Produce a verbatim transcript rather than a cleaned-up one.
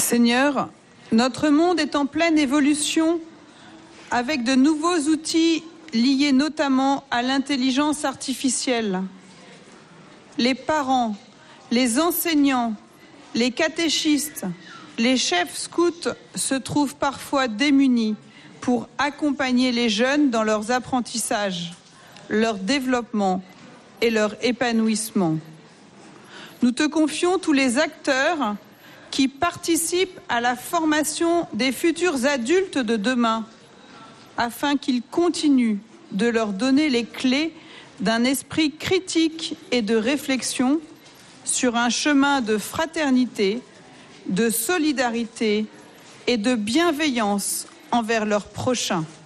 Seigneur, notre monde est en pleine évolution avec de nouveaux outils liés notamment à l'intelligence artificielle. Les parents, les enseignants, les catéchistes, les chefs scouts se trouvent parfois démunis pour accompagner les jeunes dans leurs apprentissages, leur développement et leur épanouissement. Nous te confions tous les acteurs qui participent à la formation des futurs adultes de demain, afin qu'ils continuent de leur donner les clés d'un esprit critique et de réflexion sur un chemin de fraternité, de solidarité et de bienveillance envers leurs prochains.